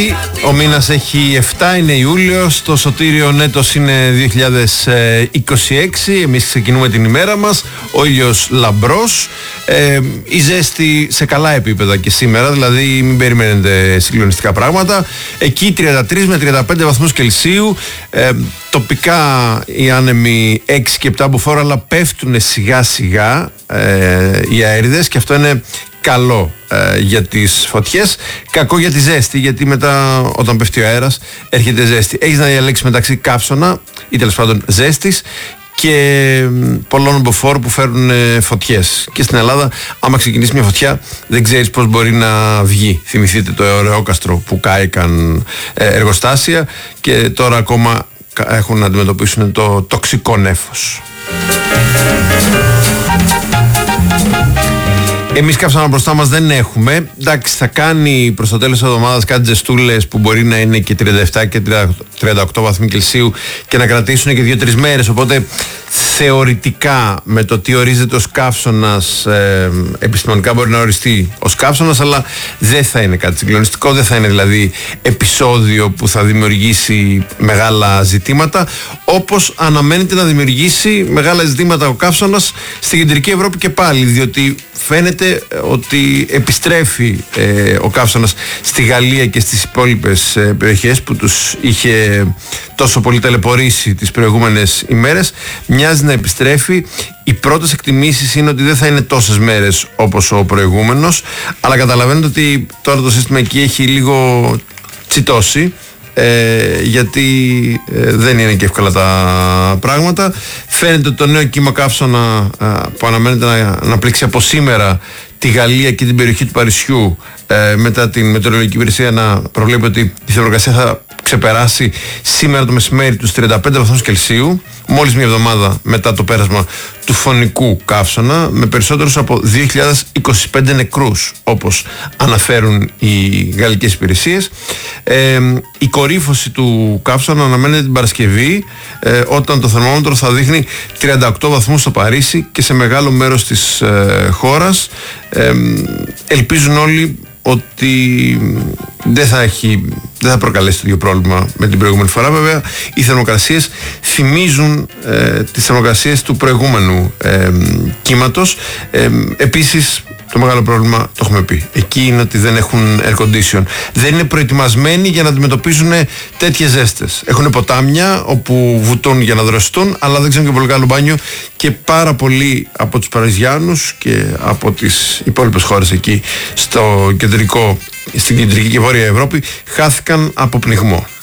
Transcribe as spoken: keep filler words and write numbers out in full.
Ο μήνας έχει επτά, είναι Ιούλιος, το σωτήριο έτος είναι δύο χιλιάδες είκοσι έξι, εμείς ξεκινούμε την ημέρα μας, ο ήλιος λαμπρός, ε, η ζέστη σε καλά επίπεδα και σήμερα, δηλαδή μην περιμένετε συγκλονιστικά πράγματα, εκεί τριάντα τρεις με τριάντα πέντε βαθμούς Κελσίου, ε, τοπικά οι άνεμοι έξι και επτά μποφόρ, αλλά πέφτουν σιγά σιγά ε, οι αέριδες και αυτό είναι καλό ε, για τις φωτιές, κακό για τη ζέστη, γιατί μετά όταν πέφτει ο αέρας έρχεται ζέστη. Έχεις να διαλέξεις μεταξύ καύσωνα ή τέλος πάντων ζέστης και πολλών μποφόρ που φέρουν ε, φωτιές. Και στην Ελλάδα, άμα ξεκινήσει μια φωτιά, δεν ξέρεις πώς μπορεί να βγει. Θυμηθείτε το Ωρεόκαστρο που κάηκαν ε, εργοστάσια και τώρα ακόμα έχουν να αντιμετωπίσουν το τοξικό νέφος. Εμείς καύσωνα μπροστά μας δεν έχουμε. Εντάξει, θα κάνει προς το τέλος της εβδομάδας κάτι ζεστούλες που μπορεί να είναι και τριάντα επτά και τριάντα οκτώ βαθμοί Κελσίου και να κρατήσουν και δύο τρεις μέρες. Οπότε θεωρητικά με το τι ορίζεται ως καύσωνας, ε, επιστημονικά μπορεί να οριστεί ως καύσωνας, αλλά δεν θα είναι κάτι συγκλονιστικό, δεν θα είναι δηλαδή επεισόδιο που θα δημιουργήσει μεγάλα ζητήματα, όπως αναμένεται να δημιουργήσει μεγάλα ζητήματα ο καύσωνας στην κεντρική Ευρώπη και πάλι, διότι φαίνεται ότι επιστρέφει ε, ο καύσωνας στη Γαλλία και στις υπόλοιπες ε, περιοχές που τους είχε τόσο πολύ ταλαιπωρήσει τις προηγούμενες ημέρες. Μοιάζει να επιστρέφει. Οι πρώτες εκτιμήσεις είναι ότι δεν θα είναι τόσες μέρες όπως ο προηγούμενος, αλλά καταλαβαίνετε ότι τώρα το σύστημα εκεί έχει λίγο τσιτώσει. Ε, γιατί ε, δεν είναι και εύκολα τα πράγματα. Φαίνεται ότι το νέο κύμα καύσωνα ε, που αναμένεται να, να πλήξει από σήμερα τη Γαλλία και την περιοχή του Παρισιού, ε, μετά την μετεωρολογική υπηρεσία να προβλέπει ότι η θερμοκρασία θα ξεπεράσει σήμερα το μεσημέρι τους τριάντα πέντε βαθμούς Κελσίου, μόλις μια εβδομάδα μετά το πέρασμα του φωνικού καύσωνα, με περισσότερους από δύο χιλιάδες είκοσι πέντε νεκρούς, όπως αναφέρουν οι γαλλικές υπηρεσίες. Ε, η κορύφωση του καύσωνα αναμένεται την Παρασκευή, ε, όταν το θερμόμετρο θα δείχνει τριάντα οκτώ βαθμούς στο Παρίσι και σε μεγάλο μέρος της ε, χώρας. Ε, ελπίζουν όλοι ότι δεν θα, έχει, δεν θα προκαλέσει το ίδιο πρόβλημα με την προηγούμενη φορά. Βέβαια, οι θερμοκρασίες θυμίζουν ε, τις θερμοκρασίες του προηγούμενου ε, κύματος. Ε, επίσης, το μεγάλο πρόβλημα, το έχουμε πει, εκεί είναι ότι δεν έχουν air condition. Δεν είναι προετοιμασμένοι για να αντιμετωπίζουν τέτοιες ζέστες. Έχουν ποτάμια όπου βουτούν για να δροσιστούν, αλλά δεν ξέρουν και πολύ καλό μπάνιο, και πάρα πολλοί από τους Παριζιάνους και από τις υπόλοιπες χώρες εκεί στο κεντρικό, στην κεντρική και βόρεια Ευρώπη χάθηκαν από πνιγμό.